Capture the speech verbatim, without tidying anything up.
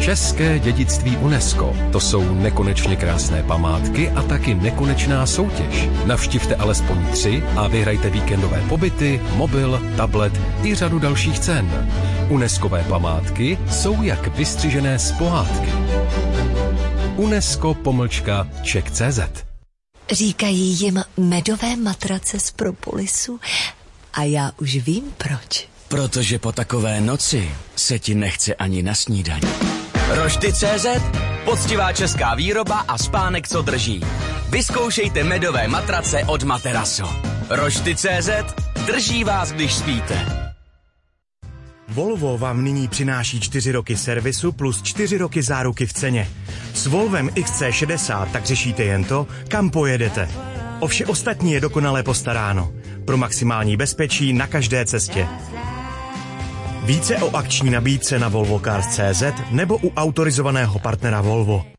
České dědictví UNESCO. To jsou nekonečně krásné památky a taky nekonečná soutěž. Navštivte alespoň tři a vyhrajte víkendové pobyty, mobil, tablet i řadu dalších cen. UNESCOvé památky jsou jak vystřižené z pohádky. UNESCO pomlčka Czech tečka cé zet. Říkají jim medové matrace z propolisu a já už vím proč. Protože po takové noci se ti nechce ani na snídaní. Rošty tečka cé zet, poctivá česká výroba a spánek, co drží. Vyzkoušejte medové matrace od Materaso. Rošty tečka cé zet, drží vás, když spíte. Volvo vám nyní přináší čtyři roky servisu plus čtyři roky záruky v ceně. S Volvem X C šedesát tak řešíte jen to, kam pojedete. O vše ostatní je dokonale postaráno. Pro maximální bezpečí na každé cestě. Více o akční nabídce na volvo cars tečka cé zet nebo u autorizovaného partnera Volvo.